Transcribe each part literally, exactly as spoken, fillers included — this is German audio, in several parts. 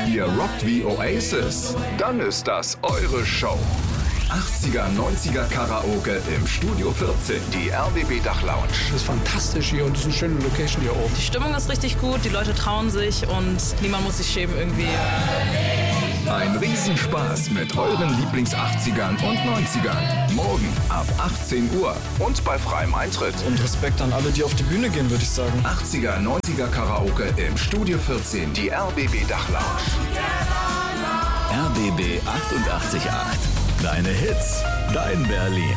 Ihr rockt wie Oasis? Dann ist das eure Show. achtziger, neunziger Karaoke im Studio vierzehn, die R B B Dachlounge. Das ist fantastisch hier und es ist eine schöne Location hier oben. Die Stimmung ist richtig gut, die Leute trauen sich und niemand muss sich schämen irgendwie. Ein Riesenspaß mit euren Lieblings-achtzigern und neunzigern. Morgen ab achtzehn Uhr und bei freiem Eintritt. Und Respekt an alle, die auf die Bühne gehen, würde ich sagen. achtziger, neunziger Karaoke im Studio vierzehn, die R B B Dachlounge. R B B achtundachtzig Komma acht. Deine Hits, dein Berlin.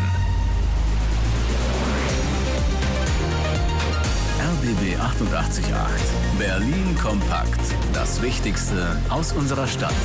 R B B achtundachtzig Komma acht. Berlin kompakt. Das Wichtigste aus unserer Stadt.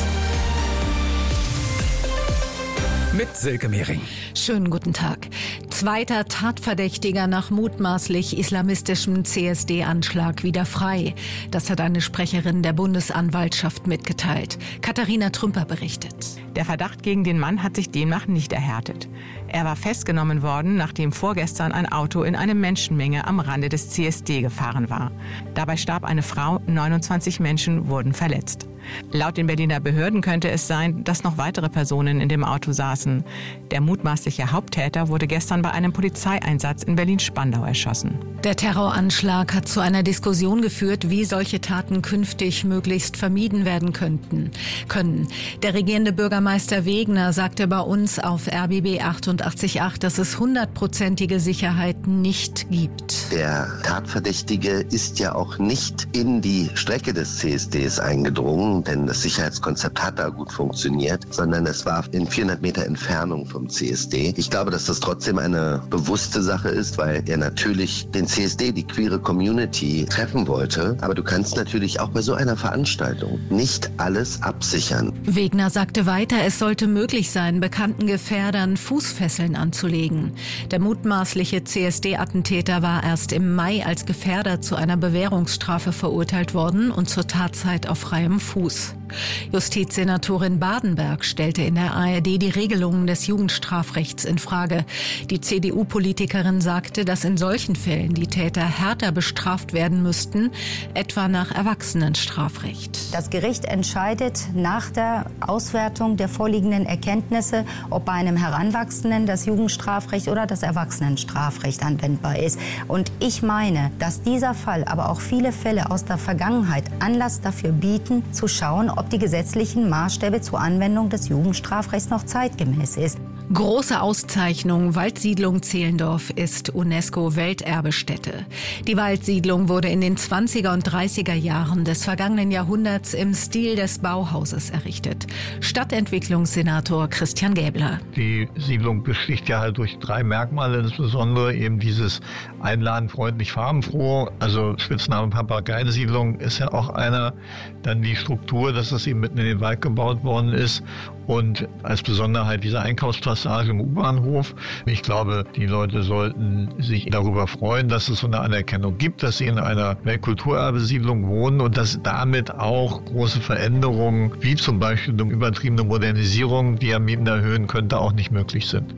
Mit Silke Mehring. Schönen guten Tag. Zweiter Tatverdächtiger nach mutmaßlich islamistischem C S D-Anschlag wieder frei. Das hat eine Sprecherin der Bundesanwaltschaft mitgeteilt. Katharina Trümper berichtet. Der Verdacht gegen den Mann hat sich demnach nicht erhärtet. Er war festgenommen worden, nachdem vorgestern ein Auto in eine Menschenmenge am Rande des C S D gefahren war. Dabei starb eine Frau, neunundzwanzig Menschen wurden verletzt. Laut den Berliner Behörden könnte es sein, dass noch weitere Personen in dem Auto saßen. Der mutmaßliche Haupttäter wurde gestern bei einem Polizeieinsatz in Berlin-Spandau erschossen. Der Terroranschlag hat zu einer Diskussion geführt, wie solche Taten künftig möglichst vermieden werden könnten, können. Der regierende Bürgermeister Wegner sagte bei uns auf R B B achtundachtzig Komma acht, dass es hundertprozentige Sicherheit nicht gibt. Der Tatverdächtige ist ja auch nicht in die Strecke des C S Ds eingedrungen, denn das Sicherheitskonzept hat da gut funktioniert, sondern es war in vierhundert Meter Entfernung vom C S D. Ich glaube, dass das trotzdem eine bewusste Sache ist, weil er natürlich den C S D, die queere Community, treffen wollte. Aber du kannst natürlich auch bei so einer Veranstaltung nicht alles absichern. Wegner sagte weiter, es sollte möglich sein, bekannten Gefährdern Fußfesseln anzulegen. Der mutmaßliche C S D-Attentäter war erst im Mai als Gefährder zu einer Bewährungsstrafe verurteilt worden und zur Tatzeit auf freiem Fuß. Justizsenatorin Badenberg stellte in der A R D die Regelungen des Jugendstrafrechts in Frage. Die C D U-Politikerin sagte, dass in solchen Fällen die Täter härter bestraft werden müssten, etwa nach Erwachsenenstrafrecht. Das Gericht entscheidet nach der Auswertung der vorliegenden Erkenntnisse, ob bei einem Heranwachsenden das Jugendstrafrecht oder das Erwachsenenstrafrecht anwendbar ist. Und ich meine, dass dieser Fall, aber auch viele Fälle aus der Vergangenheit Anlass dafür bieten, zu schauen, ob die gesetzlichen Maßstäbe zur Anwendung des Jugendstrafrechts noch zeitgemäß ist. Große Auszeichnung. Waldsiedlung Zehlendorf ist UNESCO-Welterbestätte. Die Waldsiedlung wurde in den zwanziger und dreißiger Jahren des vergangenen Jahrhunderts im Stil des Bauhauses errichtet. Stadtentwicklungssenator Christian Gäbler. Die Siedlung besticht ja halt durch drei Merkmale, insbesondere eben dieses einladend, freundlich, farbenfroh. Also Spitzname Papageiensiedlung ist ja auch einer. Dann die Struktur, dass es eben mitten in den Wald gebaut worden ist. Und als Besonderheit diese Einkaufspassage im U-Bahnhof. Ich glaube, die Leute sollten sich darüber freuen, dass es so eine Anerkennung gibt, dass sie in einer Weltkulturerbesiedlung wohnen und dass damit auch große Veränderungen, wie zum Beispiel eine übertriebene Modernisierung, die ja Mieten erhöhen könnte, auch nicht möglich sind.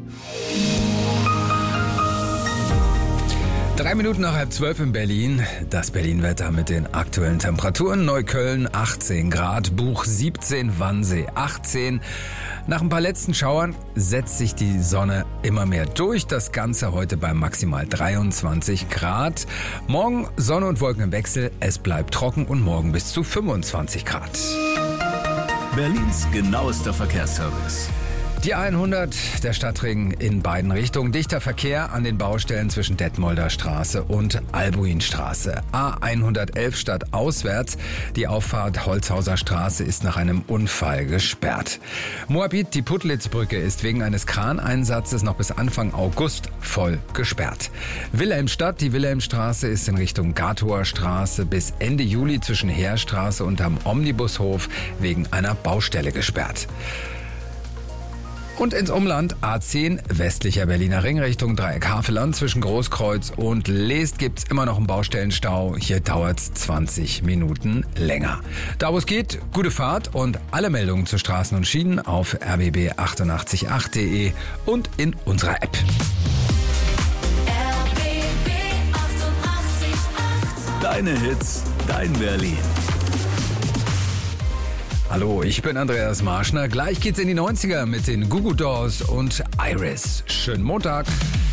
Drei Minuten nach halb zwölf in Berlin. Das Berlin-Wetter mit den aktuellen Temperaturen. Neukölln achtzehn Grad, Buch siebzehn, Wannsee achtzehn. Nach ein paar letzten Schauern setzt sich die Sonne immer mehr durch. Das Ganze heute bei maximal dreiundzwanzig Grad. Morgen Sonne und Wolken im Wechsel. Es bleibt trocken und morgen bis zu fünfundzwanzig Grad. Berlins genauester Verkehrsservice. Die A hundert, der Stadtring in beiden Richtungen. Dichter Verkehr an den Baustellen zwischen Detmolder Straße und Albuinstraße. A hundertelf stadtauswärts. Die Auffahrt Holzhauser Straße ist nach einem Unfall gesperrt. Moabit, die Puttlitzbrücke ist wegen eines Kraneinsatzes noch bis Anfang August voll gesperrt. Wilhelmstadt, die Wilhelmstraße ist in Richtung Gatower Straße bis Ende Juli zwischen Heerstraße und am Omnibushof wegen einer Baustelle gesperrt. Und ins Umland A zehn, westlicher Berliner Ring Richtung Dreieck Havelland. Zwischen Großkreuz und Leest gibt's immer noch einen Baustellenstau. Hier dauert's zwanzig Minuten länger. Da wo es geht, gute Fahrt und alle Meldungen zu Straßen und Schienen auf r b b achtundachtzig Komma acht punkt de und in unserer App. R B B achtundachtzig Komma acht. Deine Hits, dein Berlin. Hallo, ich bin Andreas Marschner. Gleich geht's in die neunziger mit den Goo Goo Dolls und Iris. Schönen Montag.